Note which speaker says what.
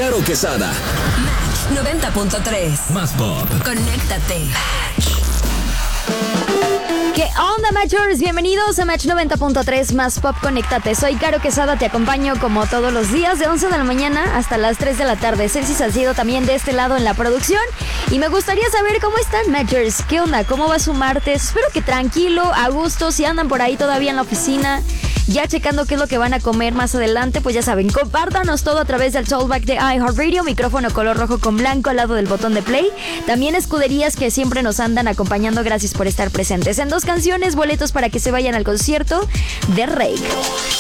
Speaker 1: Caro Quesada.
Speaker 2: Match 90.3.
Speaker 1: Más pop.
Speaker 2: Conéctate.
Speaker 3: ¿Qué onda, Matchers? Bienvenidos a Match 90.3 Más Pop, conéctate. Soy Caro Quesada, te acompaño como todos los días de 11 de la mañana hasta las 3 de la tarde. Celsi Salcido también de este lado en la producción. Y me gustaría saber cómo están, Matchers. ¿Qué onda? ¿Cómo va su martes? Espero que tranquilo, a gusto. Si andan por ahí todavía en la oficina, ya checando qué es lo que van a comer más adelante, pues ya saben, compártanos todo a través del Talkback de iHeartRadio, micrófono color rojo con blanco al lado del botón de play. También escuderías que siempre nos andan acompañando, gracias por estar presentes. En 2 canciones, boletos para que se vayan al concierto de Rake.